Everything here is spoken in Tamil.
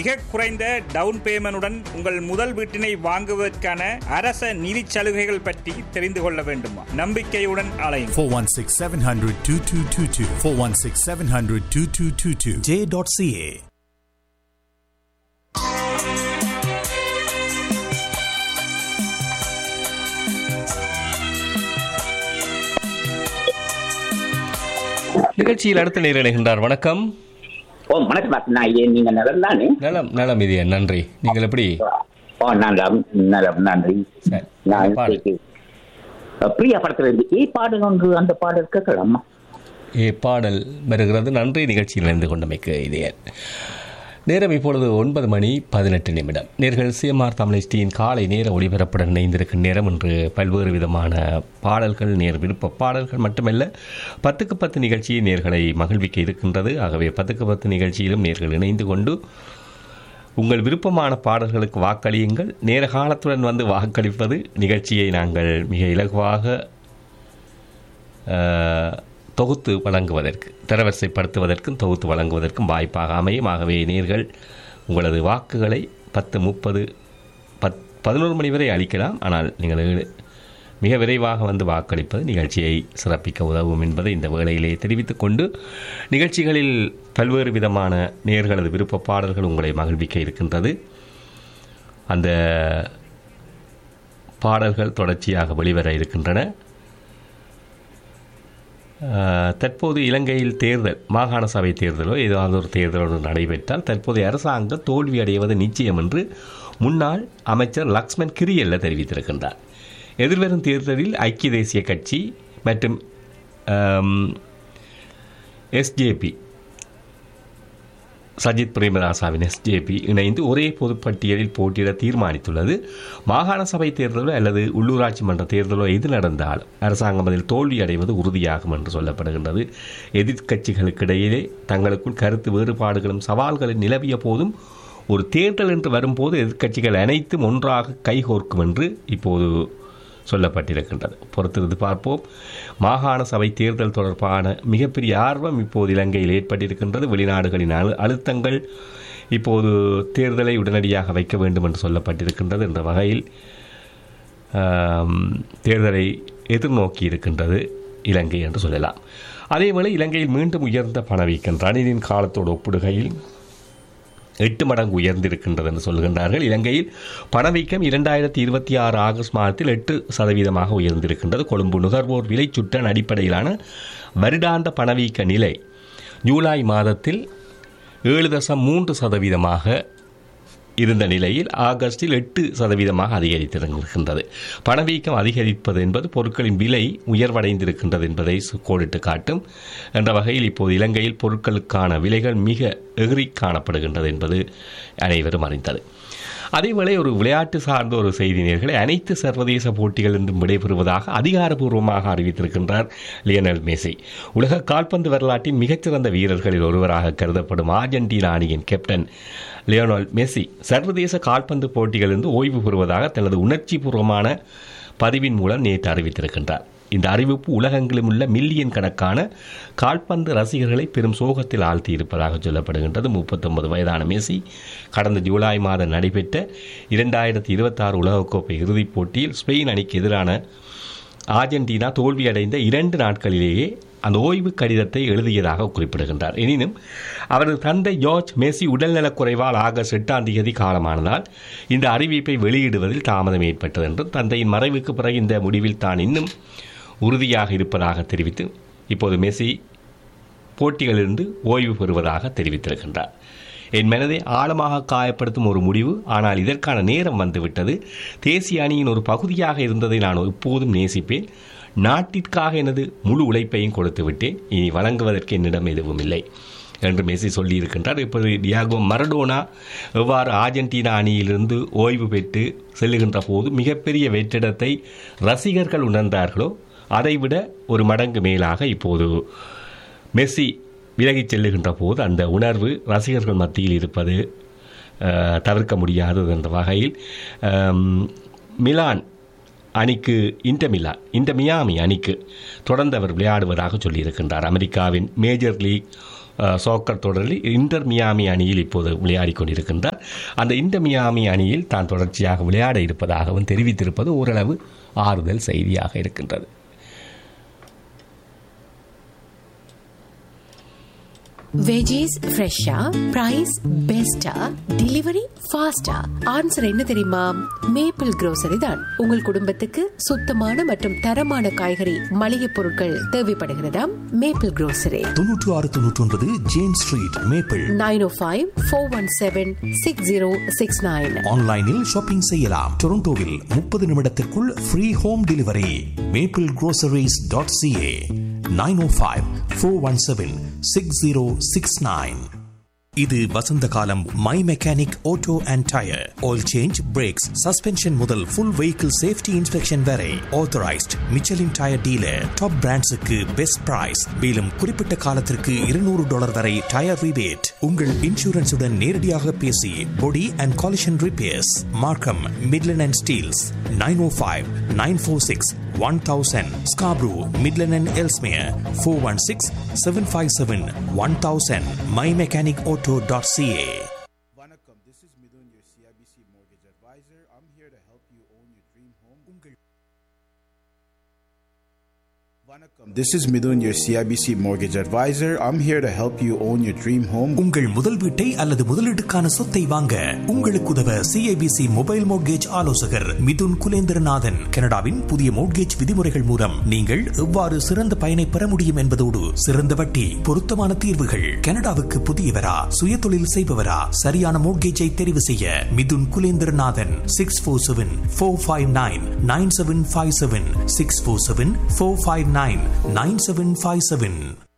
மிக குறைந்த டவுன் பேமெண்டுடன் உங்கள் முதல் வீட்டினை வாங்குவதற்கான அரச நிதி சலுகைகள் பற்றி தெரிந்து கொள்ள வேண்டுமா? நம்பிக்கையுடன் அலையுங்கள். 416-700-2222 416-700-2222 J.ca. நிகழ்ச்சியில் அடுத்த நேர் இணைகின்றார். வணக்கம். வணக்கம். நீங்க நலம் தானே? நலம் நலம். இது நன்றி. நீங்கள் எப்படி? நலம் நலம் நன்றி. பிரியா படத்திலிருந்து பாடல் ஒன்று, அந்த பாடல் கேட்கலாமா? பாடல் வருகிறது. நன்றி. நிகழ்ச்சியில் இணைந்து கொண்டமைக்கு இதே நேரம் இப்பொழுது 9:18. நேர்கள் சிஎம்ஆர் தமிழ்ச்சியின் காலை நேர ஒளிபரப்புடன் இணைந்திருக்கும் நேரம். இன்று பல்வேறு விதமான பாடல்கள், நேர் விருப்ப பாடல்கள் மட்டுமல்ல 10க்கு 10 நிகழ்ச்சி நேர்களை மகிழ்விக்க இருக்கின்றது. ஆகவே 10க்கு 10 நிகழ்ச்சியிலும் நேர்கள் இணைந்து கொண்டு உங்கள் விருப்பமான பாடல்களுக்கு வாக்களியுங்கள். நேர காலத்துடன் வந்து வாக்களிப்பது நிகழ்ச்சியை நாங்கள் மிக இலகுவாக தொகுத்து வழங்குவதற்கு, தரவரிசைப்படுத்துவதற்கும் தொகுத்து வழங்குவதற்கும் வாய்ப்பாக அமையும். ஆகவே நேர்கள் உங்களது வாக்குகளை 10:30 11 மணி வரை அளிக்கலாம். ஆனால் நீங்கள் மிக விரைவாக வந்து வாக்களிப்பது நிகழ்ச்சியை சிறப்பிக்க உதவும் என்பதை இந்த வேளையிலே தெரிவித்துக் கொண்டு, நிகழ்ச்சிகளில் பல்வேறு விதமான நேர்களது விருப்ப பாடல்கள் உங்களை மகிழ்விக்க இருக்கின்றது. அந்த பாடல்கள் தொடர்ச்சியாக வெளிவர இருக்கின்றன. தற்போது இலங்கையில் தேர்தல், மாகாண சபை தேர்தலோ ஏதாவது ஒரு தேர்தலோடு நடைபெற்றால் தற்போதைய அரசாங்கம் தோல்வி அடைவது நிச்சயம் என்று முன்னாள் அமைச்சர் லக்ஷ்மன் கிரியல்ல தெரிவித்திருக்கின்றார். எதிர்வரும் தேர்தலில் ஐக்கிய தேசிய கட்சி மற்றும் எஸ்ஜேபி, சஜித் பிரேமதாசாவின் எஸ்ஜேபி இணைந்து ஒரே பொதுப்பட்டியலில் போட்டியிட தீர்மானித்துள்ளது. மாகாண சபை தேர்தலோ அல்லது உள்ளூராட்சி மன்ற தேர்தலோ எது நடந்தாலும் அரசாங்கம் அதில் தோல்வி அடைவது உறுதியாகும் என்று சொல்லப்படுகின்றது. எதிர்க்கட்சிகளுக்கிடையிலே தங்களுக்குள் கருத்து வேறுபாடுகளும் சவால்களும் நிலவிய போதும் ஒரு தேர்தல் என்று வரும்போது எதிர்க்கட்சிகள் அனைத்தும் ஒன்றாக கைகோர்க்கும் என்று இப்போது சொல்லப்பட்டிருக்கின்றது. பொறுத்திருந்து பார்ப்போம். மாகாண சபை தேர்தல் தொடர்பான மிகப்பெரிய ஆர்வம் இப்போது இலங்கையில் ஏற்பட்டிருக்கின்றது. வெளிநாடுகளின் அழுத்தங்கள் இப்போது தேர்தலை உடனடியாக வைக்க வேண்டும் என்று சொல்லப்பட்டிருக்கின்றது. என்ற வகையில் தேர்தலை எதிர்நோக்கி இருக்கின்றது இலங்கை என்று சொல்லலாம். அதேவேளை இலங்கையில் மீண்டும் உயர்ந்த பணவீக்கம் ரணிலின் காலத்தோடு ஒப்பிடுகையில் 8 மடங்கு உயர்ந்திருக்கின்றது என்று சொல்கின்றார்கள். இலங்கையில் பணவீக்கம் 2026 ஆகஸ்ட் மாதத்தில் 8% உயர்ந்திருக்கின்றது. கொழும்பு நுகர்வோர் விலை சுற்றன் அடிப்படையிலான வருடாந்த பணவீக்க நிலை ஜூலை மாதத்தில் 7.3% இருந்த நிலையில் ஆகஸ்டில் 8% அதிகரித்திருக்கின்றது. பணவீக்கம் அதிகரிப்பது என்பது பொருட்களின் விலை உயர்வடைந்திருக்கின்றது என்பதை கோடிட்டு காட்டும். என்ற வகையில் இப்போது இலங்கையில் பொருட்களுக்கான விலைகள் மிக எகிரி காணப்படுகின்றது என்பது அனைவரும் அறிந்தது. அதேவேளை ஒரு விளையாட்டு சார்ந்த ஒரு செய்தி நேர்களை அனைத்து சர்வதேச போட்டிகள் என்றும் விடைபெறுவதாக அதிகாரப்பூர்வமாக அறிவித்திருக்கின்றார் லியோனல் மெஸ்ஸி. உலக கால்பந்து வரலாற்றின் மிகச்சிறந்த வீரர்களில் ஒருவராக கருதப்படும் அர்ஜென்டினா அணியின் கேப்டன் லியோனல் மெஸ்ஸி சர்வதேச கால்பந்து போட்டிகளிலிருந்து ஓய்வு பெறுவதாக தனது உணர்ச்சி பூர்வமான பதிவின் மூலம் நேற்று அறிவித்திருக்கின்றார். இந்த அறிவிப்பு உலகெங்கிலும் உள்ள மில்லியன் கணக்கான கால்பந்து ரசிகர்களை பெரும் சோகத்தில் ஆழ்த்தியிருப்பதாக சொல்லப்படுகின்றது. 39 வயதான மெஸ்ஸி கடந்த ஜூலை மாதம் நடைபெற்ற 2026 உலகக்கோப்பை இறுதிப் போட்டியில் ஸ்பெயின் அணிக்கு எதிரான அர்ஜென்டினா தோல்வியடைந்த 2 நாட்களிலேயே அந்த ஓய்வு கடிதத்தை எழுதியதாக குறிப்பிடுகின்றார். எனினும் அவரது தந்தை ஜார்ஜ் மெஸ்ஸி உடல்நலக்குறைவால் ஆகஸ்ட் 8 காலமானதால் இந்த அறிவிப்பை வெளியிடுவதில் தாமதம் ஏற்பட்டது என்றும் தந்தையின் மறைவுக்கு பிறகு இந்த முடிவில் தான் இன்னும் உறுதியாக இருப்பதாக தெரிவித்து இப்போது மெஸ்ஸி போட்டிகளிலிருந்து ஓய்வு பெறுவதாக தெரிவித்திருக்கின்றார். என் மனதை ஆழமாக காயப்படுத்தும் ஒரு முடிவு, ஆனால் இதற்கான நேரம் வந்துவிட்டது. தேசிய அணியின் ஒரு பகுதியாக இருந்ததை நான் எப்போதும் நேசிப்பேன். நாட்டிற்காக எனது முழு உழைப்பையும் கொடுத்து விட்டேன். இனி வழங்குவதற்கு என்னிடம் எதுவும் இல்லை என்று மெஸ்ஸி சொல்லியிருக்கின்றார். இப்போது டியாகோ மரடோனா எவ்வாறு அர்ஜென்டினா அணியிலிருந்து ஓய்வு பெற்று செல்லுகின்ற போது மிகப்பெரிய வெற்றிடத்தை ரசிகர்கள் உணர்ந்தார்களோ அதைவிட ஒரு மடங்கு மேலாக இப்போது மெஸ்ஸி விலகிச் செல்லுகின்ற போது அந்த உணர்வு ரசிகர்கள் மத்தியில் இருப்பது தவிர்க்க முடியாதது என்ற வகையில் மிலான் அணிக்கு இன்டர் மியாமி அணிக்கு தொடர்ந்து அவர் விளையாடுவதாக சொல்லியிருக்கின்றார். அமெரிக்காவின் மேஜர் லீக் சாக்கர் தொடரில் இன்டர் மியாமி அணியில் இப்போது விளையாடிக் கொண்டிருக்கின்றார். அந்த இன்டர் மியாமி அணியில் தான் தொடர்ச்சியாக விளையாட இருப்பதாகவும் தெரிவித்திருப்பது ஓரளவு ஆறுதல் செய்தியாக இருக்கின்றது. வெஜிஸ் ஃப்ரெஷ்ஷா, பிரைஸ் பெஸ்டா, டெலிவரி ஃபாஸ்டா? ஆன்சர் என்ன தெரியுமா? மேப்பிள் grocery தான். உங்கள் குடும்பத்துக்கு சுத்தமான மற்றும் தரமான காய்கறி மளிகை பொருட்கள் தேவைப்படுகிறதா? Maple grocery 9699 James street, maple. 905-417-6069. ஆன்லைனில் ஷாப்பிங் செய்யலாம். டொரண்டோவில் 30 நிமிடத்திற்குள் ஃப்ரீ ஹோம் டெலிவரி. maplegroceries.ca 905-417-6069. இது வசந்த காலம். My mechanic auto and tyre oil change, breaks, suspension முதல் ஃபுல் வெஹிக்கிள் சேஃப்டி இன்ஸ்பெக்ஷன் வரை authorised Michelin tyre dealer. Top பிராண்ட்ஸுக்கு best price. மேலும் குறிப்பிட்ட காலத்திற்கு $200 வரை டயர் ரிபேட். உங்கள் இன்சூரன்ஸுடன் நேரடியாக பேசி பொடி அண்ட் காலிஷன் ரிப்பேர்ஸ். மார்க்கம், Midland and Steeles. 905-946-1000. Scarborough, Midland and Ellesmere. 416-757-1000. mymechanicauto.ca. Vanakkam, this is Midun, your CIBC mortgage advisor. I'm here to help you own your dream home. Vanakkam, this is Midun, your CIBC mortgage advisor. I'm here to help you own your dream home. உங்கள் முதல் வீட்டை அல்லது முதலீட்டுக்கான சொத்தை வாங்க உங்களுக்கு உதவ CIBC மொபைல் மோட்கேஜ் ஆலோசகர் மிதுன் குலேந்திரநாதன். கனடாவின் புதிய மோட்கேஜ் விதிமுறைகள் மூலம் நீங்கள் எவ்வாறு சிறந்த பயனை பெற முடியும் என்பதோடு சிறந்த வட்டி, பொருத்தமான தீர்வுகள். கனடாவுக்கு புதியவரா, சுய தொழில் செய்பவரா, சரியான மோட்கேஜை தெரிவு செய்ய மிதுன் குலேந்திரநாதன். 647-459-9757 647-459-9757.